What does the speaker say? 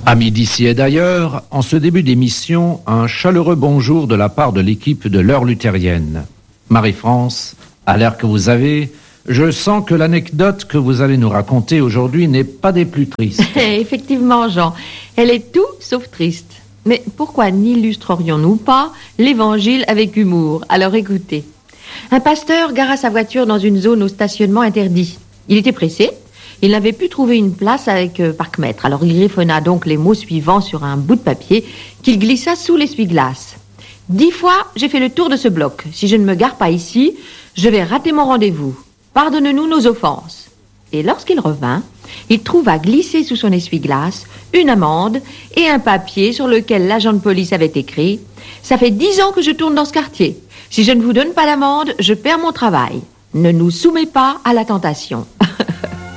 Amis d'ici et d'ailleurs, en ce début d'émission, un chaleureux bonjour de la part de l'équipe de l'heure luthérienne. Marie-France, à l'air que vous avez, je sens que l'anecdote que vous allez nous raconter aujourd'hui n'est pas des plus tristes. Effectivement, Jean, elle est tout sauf triste. Mais pourquoi n'illustrerions-nous pas l'évangile avec humour? Alors écoutez. Un pasteur gara sa voiture dans une zone au stationnement interdit. Il était pressé. Il n'avait pu trouver une place avec parc-mètre. Alors il griffonna donc les mots suivants sur un bout de papier qu'il glissa sous l'essuie-glace. 10 fois, j'ai fait le tour de ce bloc. Si je ne me gare pas ici, je vais rater mon rendez-vous. Pardonne-nous nos offenses. Et lorsqu'il revint, il trouva glissé sous son essuie-glace une amende et un papier sur lequel l'agent de police avait écrit « Ça fait 10 ans que je tourne dans ce quartier. Si je ne vous donne pas l'amende, je perds mon travail. Ne nous soumets pas à la tentation. »